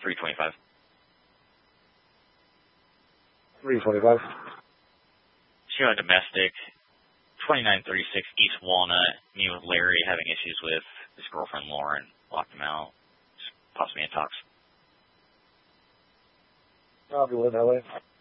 325. 325. Showing domestic, 2936 East Walnut. Me with Larry having issues with his girlfriend Lauren. Locked him out. Just possibly in talks. I'll be with LA.